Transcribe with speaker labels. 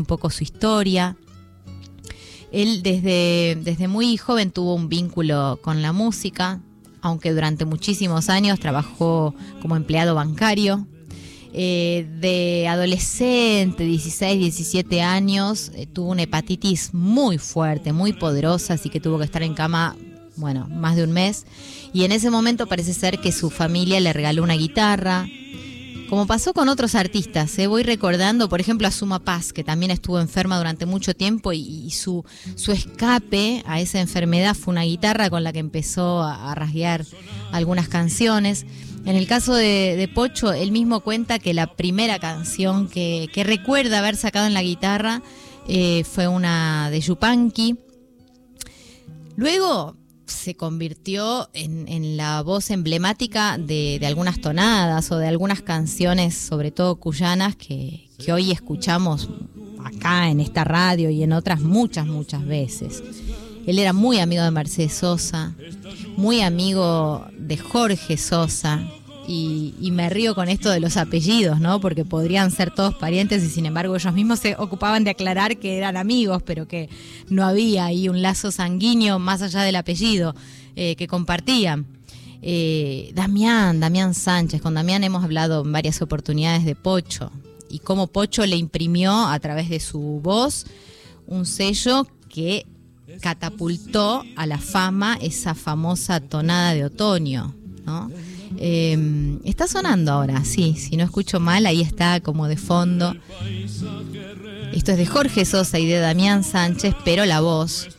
Speaker 1: un poco su historia. Él desde muy joven tuvo un vínculo con la música, aunque durante muchísimos años trabajó como empleado bancario. De adolescente, 16, 17 años, tuvo una hepatitis muy fuerte, muy poderosa, así que tuvo que estar en cama, bueno, más de un mes. Y en ese momento parece ser que su familia le regaló una guitarra. Como pasó con otros artistas, voy recordando, por ejemplo, a Suma Paz, que también estuvo enferma durante mucho tiempo y su escape a esa enfermedad fue una guitarra con la que empezó a rasguear algunas canciones. En el caso de Pocho, él mismo cuenta que la primera canción que recuerda haber sacado en la guitarra fue una de Yupanqui. Luego se convirtió en la voz emblemática de algunas tonadas o de algunas canciones, sobre todo cuyanas, que hoy escuchamos acá en esta radio y en otras muchas veces. Él era muy amigo de Mercedes Sosa, muy amigo de Jorge Sosa, y me río con esto de los apellidos, ¿no? Porque podrían ser todos parientes y sin embargo ellos mismos se ocupaban de aclarar que eran amigos, pero que no había ahí un lazo sanguíneo más allá del apellido que compartían. Damián Sánchez, con Damián hemos hablado en varias oportunidades de Pocho y cómo Pocho le imprimió a través de su voz un sello que catapultó a la fama esa famosa tonada de otoño, ¿no? Está sonando ahora, sí, si no escucho mal, ahí está como de fondo. Esto es de Jorge Sosa y de Damián Sánchez, pero la voz